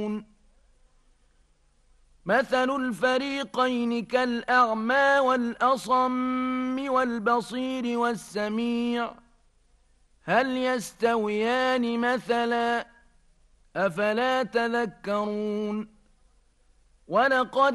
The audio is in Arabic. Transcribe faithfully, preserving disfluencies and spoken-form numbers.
مثل الفريقين كالأعمى والأصم والبصير والسميع هل يستويان مثلا أفلا تذكرون ولقد